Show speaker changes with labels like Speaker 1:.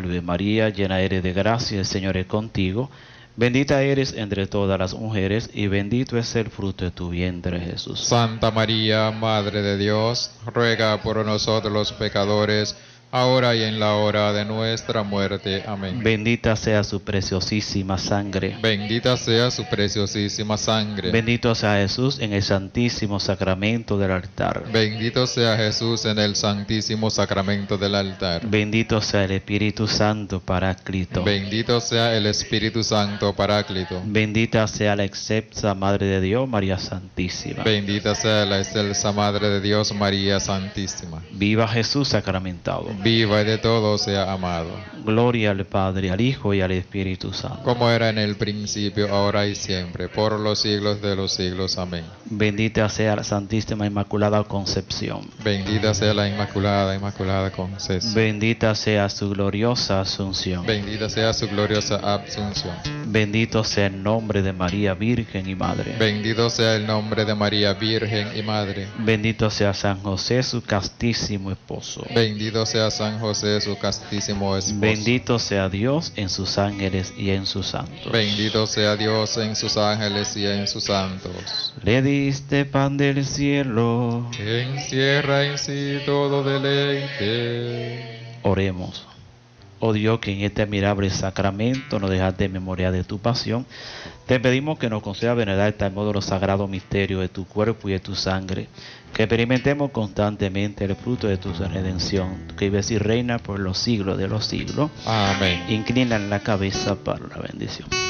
Speaker 1: salve María, llena eres de gracia, el Señor es contigo. Bendita eres entre todas las mujeres y bendito es el fruto de tu vientre, Jesús.
Speaker 2: Santa María, Madre de Dios, ruega por nosotros los pecadores, ahora y en la hora de nuestra muerte. Amén.
Speaker 1: Bendita sea su preciosísima sangre.
Speaker 2: Bendita sea su preciosísima sangre.
Speaker 1: Bendito sea Jesús en el santísimo sacramento del altar.
Speaker 2: Bendito sea Jesús en el santísimo sacramento del altar.
Speaker 1: Bendito sea el Espíritu Santo Paráclito.
Speaker 2: Bendito sea el Espíritu Santo Paráclito.
Speaker 1: Bendita sea la excelsa Madre de Dios, María Santísima.
Speaker 2: Bendita sea la excelsa Madre de Dios, María Santísima.
Speaker 1: Viva Jesús sacramentado.
Speaker 2: Viva y de todo sea amado.
Speaker 1: Gloria al Padre, al Hijo y al Espíritu Santo.
Speaker 2: Como era en el principio, ahora y siempre, por los siglos de los siglos. Amén.
Speaker 1: Bendita sea la Santísima Inmaculada Concepción.
Speaker 2: Bendita sea la Inmaculada Concepción.
Speaker 1: Bendita sea su gloriosa Asunción.
Speaker 2: Bendita sea su gloriosa Asunción.
Speaker 1: Bendito sea el nombre de María Virgen y Madre.
Speaker 2: Bendito sea el nombre de María Virgen y Madre.
Speaker 1: Bendito sea San José, su castísimo esposo.
Speaker 2: Bendito sea San José, su castísimo esposo.
Speaker 1: Bendito sea Dios en sus ángeles y en sus santos.
Speaker 2: Bendito sea Dios en sus ángeles y en sus santos.
Speaker 1: Le diste pan del cielo.
Speaker 2: Que encierra en sí todo deleite.
Speaker 1: Oremos. Oh Dios, que en este admirable sacramento nos dejaste en memoria de tu pasión, te pedimos que nos conceda venerar de tal modo los sagrados misterios de tu cuerpo y de tu sangre, que experimentemos constantemente el fruto de tu redención, que vives y reina por los siglos de los siglos.
Speaker 2: Amén.
Speaker 1: Inclina la cabeza para la bendición.